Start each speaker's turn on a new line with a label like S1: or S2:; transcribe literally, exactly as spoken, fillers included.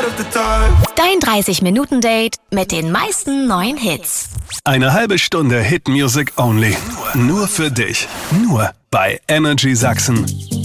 S1: Dein dreißig-Minuten-Date mit den meisten neuen Hits.
S2: Eine halbe Stunde Hit Music Only. Nur für dich. Nur bei Energy Sachsen.